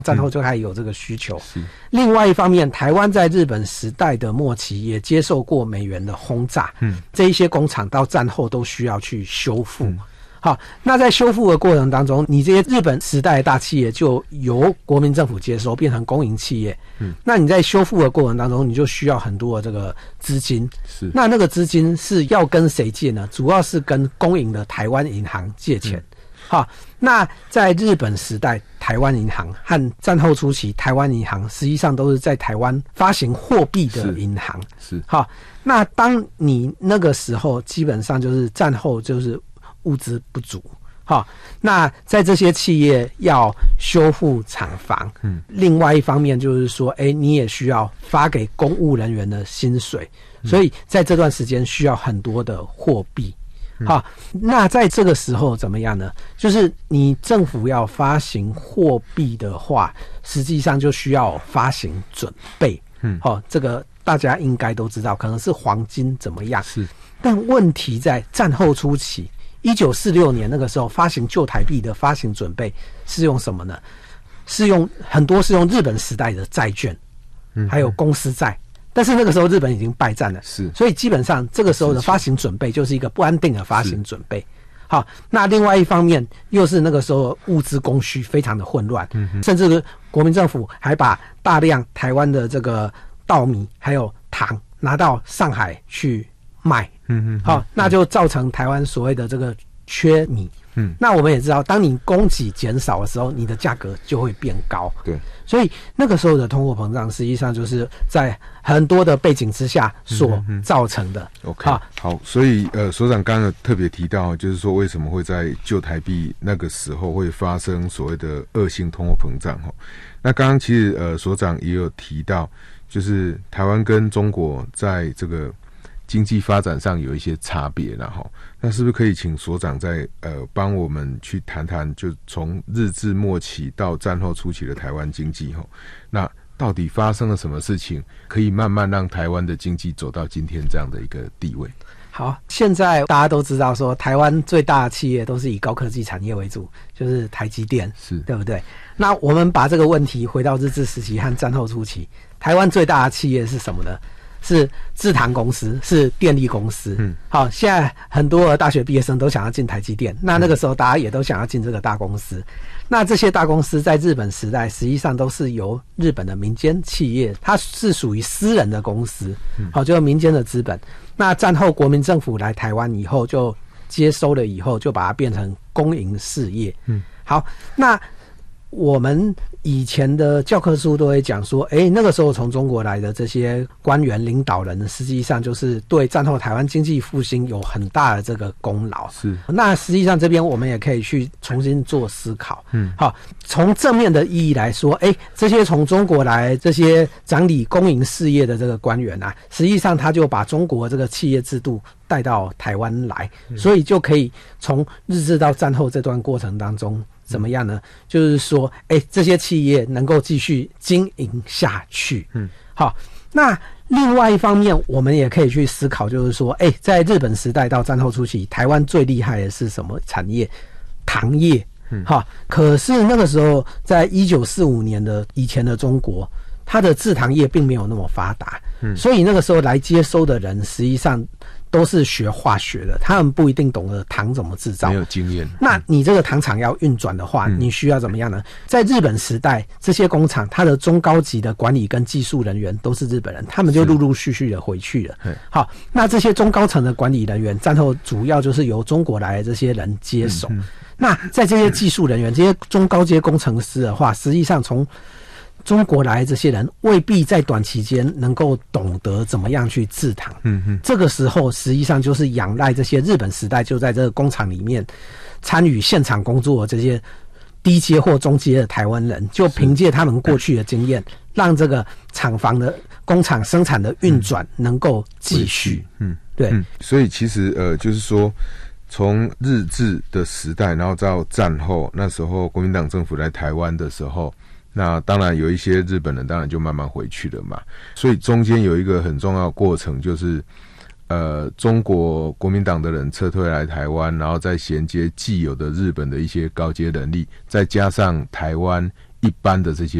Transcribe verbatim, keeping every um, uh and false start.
战后就开始有这个需求。嗯、另外一方面，台湾在日本时代的末期也接受过美元的轰炸，嗯，这一些工厂到战后都需要去修复。嗯好，那在修复的过程当中，你这些日本时代的大企业就由国民政府接收，变成公营企业。嗯，那你在修复的过程当中，你就需要很多的这个资金。是，那那个资金是要跟谁借呢？主要是跟公营的台湾银行借钱。嗯、好，那在日本时代，台湾银行和战后初期台湾银行实际上都是在台湾发行货币的银行。是，是好，那当你那个时候基本上就是战后就是物资不足，好，那在这些企业要修复厂房，嗯，另外一方面就是说，哎、欸，你也需要发给公务人员的薪水，所以在这段时间需要很多的货币，好，那在这个时候怎么样呢？就是你政府要发行货币的话，实际上就需要发行准备，嗯，好，这个大家应该都知道，可能是黄金怎么样？是，但问题在战后初期。一九四六年那个时候发行旧台币的发行准备是用什么呢？是用很多是用日本时代的债券，嗯，还有公司债。但是那个时候日本已经败战了，是，所以基本上这个时候的发行准备就是一个不安定的发行准备。好，那另外一方面又是那个时候物资供需非常的混乱，嗯，甚至国民政府还把大量台湾的这个稻米还有糖拿到上海去卖。嗯嗯，好，那就造成台湾所谓的这个缺米。嗯，那我们也知道，当你供给减少的时候，你的价格就会变高。对，所以那个时候的通货膨胀，实际上就是在很多的背景之下所造成的。 嗯、OK， 好，好，所以呃，所长刚刚特别提到，就是说为什么会在旧台币那个时候会发生所谓的恶性通货膨胀？哈，那刚刚其实呃，所长也有提到，就是台湾跟中国在这个经济发展上有一些差别啦齁，那是不是可以请所长再呃帮我们去谈谈，就从日治末期到战后初期的台湾经济齁，那到底发生了什么事情，可以慢慢让台湾的经济走到今天这样的一个地位？ 好，现在大家都知道说，台湾最大的企业都是以高科技产业为主，就是台积电，是对不对？那我们把这个问题回到日治时期和战后初期，台湾最大的企业是什么呢？是制糖公司，是电力公司。嗯，好，现在很多的大学毕业生都想要进台积电，那那个时候大家也都想要进这个大公司。那这些大公司在日本时代实际上都是由日本的民间企业，它是属于私人的公司，好，就是民间的资本。那战后国民政府来台湾以后，就接收了以后，就把它变成公营事业。嗯，好，那我们以前的教科书都会讲说，诶，那个时候从中国来的这些官员领导人，实际上就是对战后台湾经济复兴有很大的这个功劳。是，那实际上这边我们也可以去重新做思考。嗯，好，从正面的意义来说，诶，这些从中国来这些掌理公营事业的这个官员啊，实际上他就把中国这个企业制度带到台湾来，所以就可以从日治到战后这段过程当中怎么样呢？就是说，哎、欸，这些企业能够继续经营下去。嗯，好。那另外一方面，我们也可以去思考，就是说，哎、欸，在日本时代到战后初期，台湾最厉害的是什么产业？糖业。嗯，好。可是那个时候，在一九四五年的以前的中国，它的制糖业并没有那么发达。嗯，所以那个时候来接收的人，实际上都是学化学的，他们不一定懂得糖怎么制造， 没有经验。 那你这个糖厂要运转的话，嗯、你需要怎么样呢？在日本时代，这些工厂它的中高级的管理跟技术人员都是日本人，他们就陆陆续续的回去了。好，那这些中高层的管理人员，战后主要就是由中国来的这些人接手。嗯、那在这些技术人员、这些中高阶工程师的话，实际上从中国来的这些人未必在短期间能够懂得怎么样去制糖。嗯嗯，这个时候实际上就是仰赖这些日本时代就在这个工厂里面参与现场工作的这些低阶或中阶的台湾人，就凭借他们过去的经验，让这个厂房的工厂生产的运转能够继续。嗯，对。嗯、 所以其实呃，就是说，从日治的时代，然后到战后，那时候国民党政府来台湾的时候。那当然有一些日本人当然就慢慢回去了嘛，所以中间有一个很重要的过程，就是呃中国国民党的人撤退来台湾，然后再衔接既有的日本的一些高阶能力，再加上台湾一般的这些